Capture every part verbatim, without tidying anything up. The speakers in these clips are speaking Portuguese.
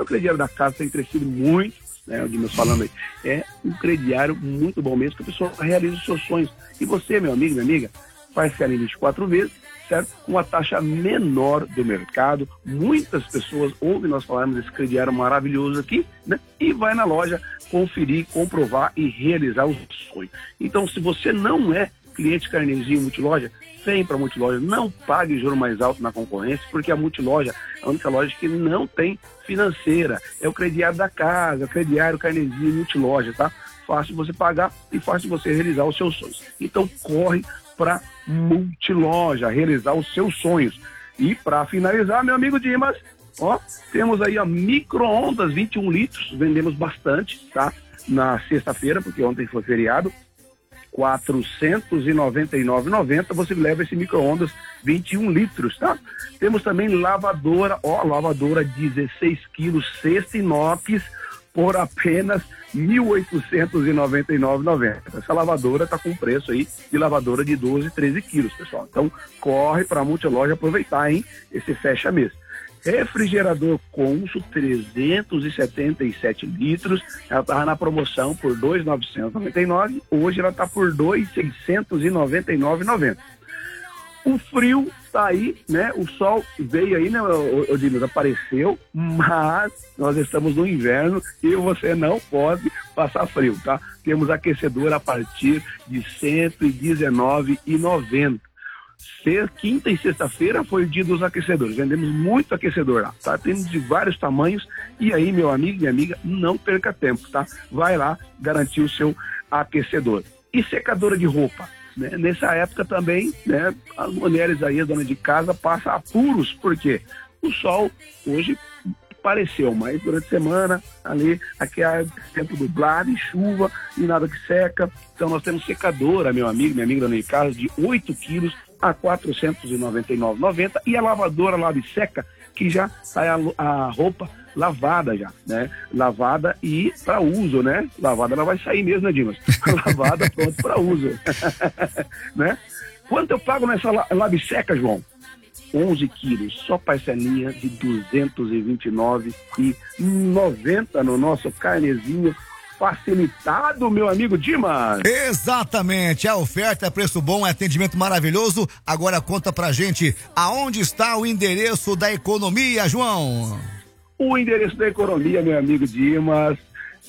crediário da casa tem crescido muito, né, o Dimas falando aí, é um crediário muito bom mesmo, que a pessoa realiza os seus sonhos. E você, meu amigo, minha amiga, parcela em vinte e quatro vezes, certo? Com a taxa menor do mercado. Muitas pessoas ouvem nós falarmos desse crediário maravilhoso aqui, né? E vai na loja conferir, comprovar e realizar o sonho. Então, se você não é cliente Carnezinho Multiloja, vem para a Multiloja, não pague juro mais alto na concorrência, porque a Multiloja é a única loja que não tem financeira. É o crediário da casa, é o crediário Carnezinho Multiloja, tá? Fácil você pagar e fácil você realizar os seus sonhos. Então, corre para Multiloja, realizar os seus sonhos. E para finalizar, meu amigo Dimas, ó, temos aí a micro-ondas vinte e um litros, vendemos bastante, tá? Na sexta-feira, porque ontem foi feriado, quatrocentos e noventa e nove reais e noventa centavos, você leva esse micro-ondas vinte e um litros, tá? Temos também lavadora, ó, lavadora dezesseis quilos, cesta inox, por apenas mil oitocentos e noventa e nove reais e noventa centavos. Essa lavadora está com preço aí de lavadora de doze, treze quilos, pessoal. Então, corre para a Multiloja aproveitar, hein? Esse fecha mês. Refrigerador Consul, trezentos e setenta e sete litros, ela estava na promoção por dois mil novecentos e noventa e nove reais, hoje ela está por dois mil seiscentos e noventa e nove reais e noventa centavos. O frio tá aí, né? O sol veio aí, né, o Dimas, apareceu, mas nós estamos no inverno e você não pode passar frio, tá? Temos aquecedor a partir de cento e dezenove reais e noventa centavos. Quinta e sexta-feira foi o dia dos aquecedores, vendemos muito aquecedor lá, tá? Temos de vários tamanhos e aí, meu amigo e minha amiga, não perca tempo, tá? Vai lá garantir o seu aquecedor. E secadora de roupa? Né? Nessa época também, né, as mulheres aí, as donas de casa, passam apuros, porque o sol hoje apareceu, mas durante a semana, ali, aqui é tempo nublado e chuva e nada que seca. Então nós temos secadora, meu amigo, minha amiga dona de casa, de oito quilos a quatrocentos e noventa e nove reais e noventa centavos, e a lavadora lave seca, que já sai a, a roupa lavada já, né? Lavada e para uso, né? Lavada ela vai sair mesmo, né, Dimas? Lavada pronto para uso. Né? Quanto eu pago nessa lave seca, João? onze quilos, só parcelinha de duzentos e vinte e nove reais e noventa centavos no nosso Carnezinho facilitado, meu amigo Dimas. Exatamente, a oferta é preço bom, é atendimento maravilhoso. Agora conta pra gente aonde está o endereço da economia, João. O endereço da economia, meu amigo Dimas,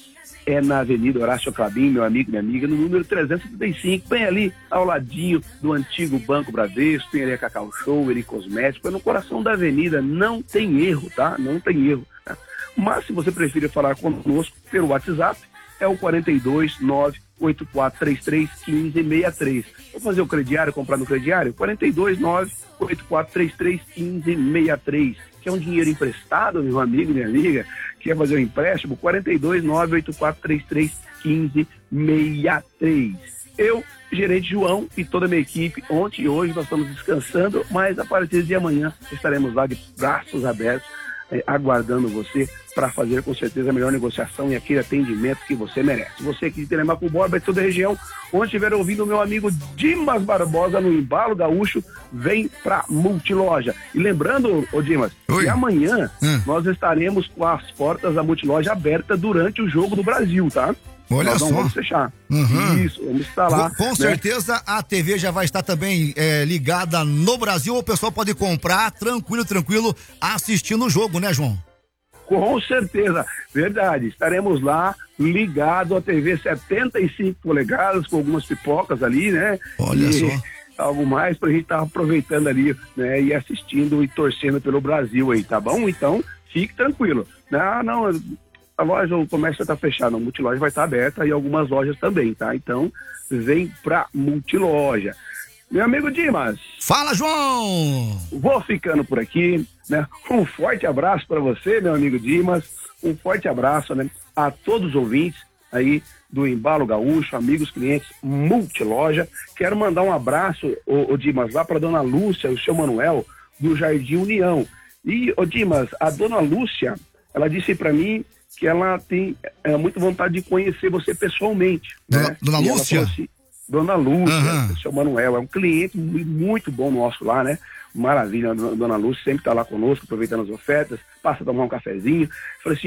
é na Avenida Horácio Clabin, meu amigo, minha amiga, no número trezentos e setenta e cinco, bem ali ao ladinho do antigo Banco Bradesco, tem ali a Cacau Show, Eri Cosmético, é no coração da avenida, não tem erro, tá? Não tem erro. Tá? Mas se você preferir falar conosco pelo WhatsApp, é o quarenta e dois, nove oito quatro três três, quinze sessenta e três. Vou fazer o crediário, comprar no crediário? quarenta e dois, nove oito quatro três três, quinze sessenta e três. Quer um dinheiro emprestado, meu amigo, minha amiga? Quer fazer um empréstimo? quarenta e dois, nove oito quatro três três, quinze sessenta e três. Eu, gerente João e toda a minha equipe, ontem e hoje nós estamos descansando, mas a partir de amanhã estaremos lá de braços abertos, eh, aguardando você para fazer com certeza a melhor negociação e aquele atendimento que você merece. Você aqui de Telemaco Borba e toda a região, onde estiver ouvindo o meu amigo Dimas Barbosa no Embalo Gaúcho, vem pra Multiloja. E lembrando, ô Dimas, Oi. que amanhã hum. nós estaremos com as portas da Multiloja abertas durante o Jogo do Brasil, tá? Olha Nós não só. vamos fechar. Uhum. Isso, vamos estar lá. Com, com né? certeza a T V já vai estar também é, ligada no Brasil, o pessoal pode comprar tranquilo, tranquilo, assistindo o jogo, né, João? Com certeza, verdade. Estaremos lá ligado à T V setenta e cinco polegadas, com algumas pipocas ali, né? Olha e só. algo mais pra gente estar aproveitando ali, né? E assistindo e torcendo pelo Brasil aí, tá bom? Então, fique tranquilo. Não, não, a loja, o comércio está fechado, a Multiloja vai estar aberta e algumas lojas também, tá? Então, vem pra Multiloja. Meu amigo Dimas. Fala, João! Vou ficando por aqui, né? Um forte abraço para você, meu amigo Dimas. Um forte abraço, né, a todos os ouvintes aí do Embalo Gaúcho, amigos, clientes Multiloja. Quero mandar um abraço, ô, ô Dimas, lá para dona Lúcia e o seu Manuel, do Jardim União. E, ô Dimas, a dona Lúcia, ela disse para mim que ela tem é, muita vontade de conhecer você pessoalmente. Dona, né? dona E Lúcia? Assim, dona Lúcia, Uhum. o seu Manuel, é um cliente muito bom nosso lá, né? Maravilha, a dona Lúcia sempre está lá conosco, aproveitando as ofertas, passa a tomar um cafezinho. Falei assim,